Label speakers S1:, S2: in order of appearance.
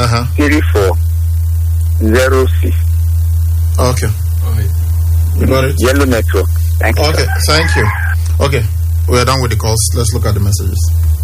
S1: 3406.
S2: Okay. You got it?
S1: Yellow Network. Thank you.
S2: Okay, thank you. Okay, we are done with the calls. Let's look at the messages.